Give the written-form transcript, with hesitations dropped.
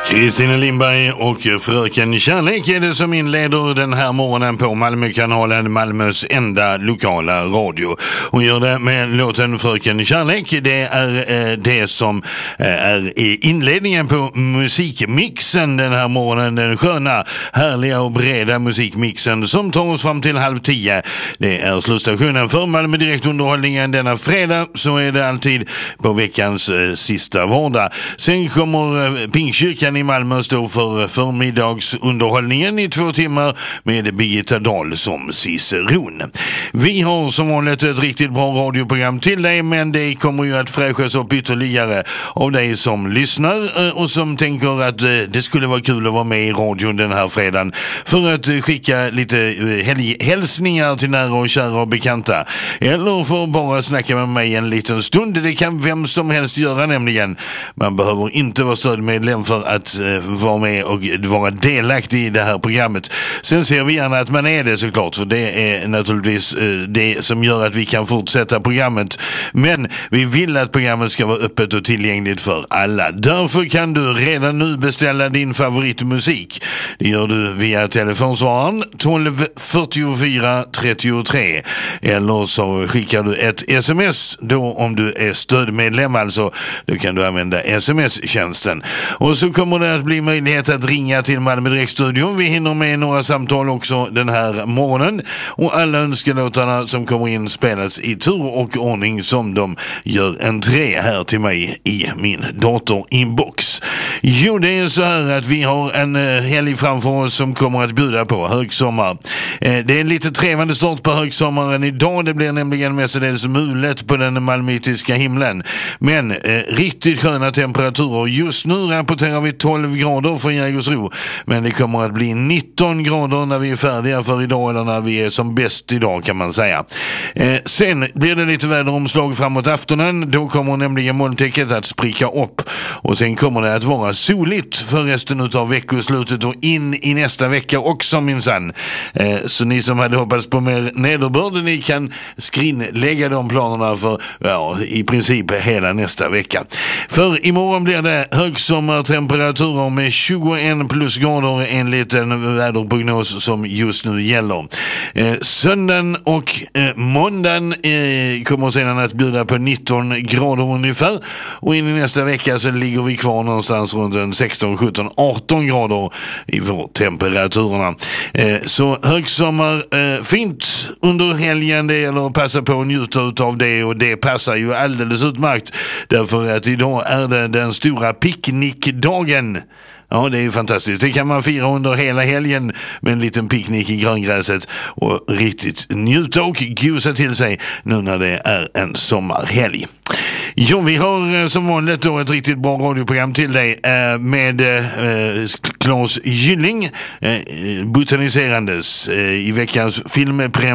Kristina Lindberg och Fröken Kärlek är det som inleder den här morgonen på Malmökanalen, Malmös enda lokala radio. Hon gör det med låten Fröken Kärlek. Det är det som är inledningen på musikmixen den här morgonen. Den sköna, härliga och breda musikmixen som tar oss fram till 9:30. Det är slutstationen för Malmö Direktunderhållningen denna fredag. Så är det alltid på veckans sista vardag. Sen kommer Pingstkyrkan i Malmö stå för förmiddagsunderhållningen i 2 timmar med Birgitta Dahl som ciceron. Vi har som vanligt ett riktigt bra radioprogram till dig, men det kommer ju att fräschas upp ytterligare av dig som lyssnar och som tänker att det skulle vara kul att vara med i radion den här fredagen för att skicka lite hälsningar till nära och kära och bekanta. Eller för att bara snacka med mig en liten stund. Det kan vem som helst göra nämligen. Man behöver inte vara stödmedlem för att vara med och vara delaktig i det här programmet. Sen ser vi gärna att man är det såklart, för det är naturligtvis det som gör att vi kan fortsätta programmet. Men vi vill att programmet ska vara öppet och tillgängligt för alla. Därför kan du redan nu beställa din favoritmusik. Det gör du via telefonsvararen 12 44 33 eller så skickar du ett sms då om du är stödmedlem, alltså då kan du använda sms-tjänsten. Och så kommer det att bli möjlighet att ringa till Malmö Direktstudion. Vi hinner med några samtal också den här morgonen. Och alla önskelåtarna som kommer in spelas i tur och ordning som de gör entré här till mig i min datorinbox. Jo, det är så här att vi har en helg framför oss som kommer att bjuda på högsommar. Det är en lite trevande start på högsommaren idag. Det blir nämligen mestadels mulet på den malmöitiska himlen. Men riktigt sköna temperaturer. Just nu rapporterar vi 12 grader för Jägersro, men det kommer att bli 19 grader när vi är färdiga för idag, eller när vi är som bäst idag kan man säga. Sen blir det lite väderomslag framåt aftonen. Då kommer nämligen molntäcket att spricka upp och sen kommer det att vara soligt för resten av veckoslutet och in i nästa vecka också minsann. Så ni som hade hoppats på mer nederbörd, ni kan skrinlägga de planerna för i princip hela nästa vecka. För imorgon blir det högsommartemperaturer med 21 plusgrader enligt en väderprognos som just nu gäller. Söndagen och måndagen kommer sedan att bjuda på 19 grader ungefär, och in i nästa vecka så ligger vi kvar någonstans runt en 16, 17, 18 grader i vår temperaturerna. Så högsommar fint under helgen, det gäller att passa på att njuta av det, och det passar ju alldeles utmärkt därför att idag är det den stora picknickdagen. Ja, det är ju fantastiskt. Det kan man fira under hela helgen med en liten picknick i gröngräset och riktigt njuta och gosa till sig nu när det är en sommarhelg. Jo, vi har som vanligt då ett riktigt bra radioprogram till dig med Claes Gylling botaniserandes i veckans filmpremiär.